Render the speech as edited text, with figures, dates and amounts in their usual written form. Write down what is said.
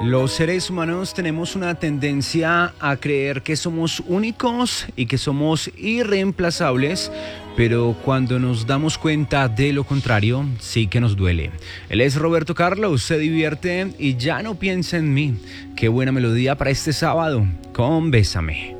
Los seres humanos tenemos una tendencia a creer que somos únicos y que somos irreemplazables, pero cuando nos damos cuenta de lo contrario, sí que nos duele. Él es Roberto Carlos, se divierte y ya no piensa en mí. Qué buena melodía para este sábado con Bésame.